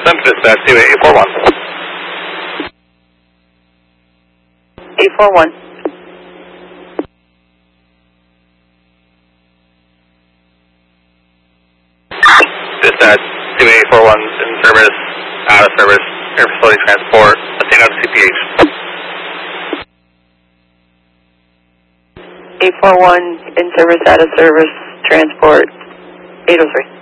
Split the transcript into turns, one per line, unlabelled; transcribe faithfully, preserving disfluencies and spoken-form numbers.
Center dispatch, T eight four one.
eight four one.
Dispatch, T eight four one in service, out of service, air facility transport, Latino to C P H.
eight four one, in service, out of service, transport, eight oh three.